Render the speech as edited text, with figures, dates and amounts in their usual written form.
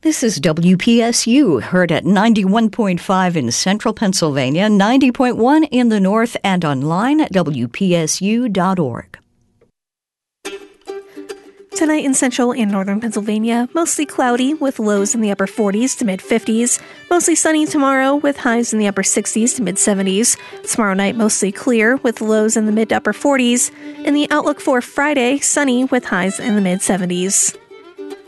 This is WPSU, heard at 91.5 in central Pennsylvania, 90.1 in the north, and online at WPSU.org. Tonight in central and northern Pennsylvania, mostly cloudy with lows in the upper 40s to mid-50s. Mostly sunny tomorrow with highs in the upper 60s to mid-70s. Tomorrow night, mostly clear with lows in the mid to upper 40s. And the outlook for Friday, sunny with highs in the mid-70s.